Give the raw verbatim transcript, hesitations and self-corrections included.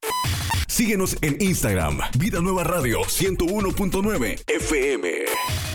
Síguenos en Instagram, Vida Nueva Radio ciento uno punto nueve F M.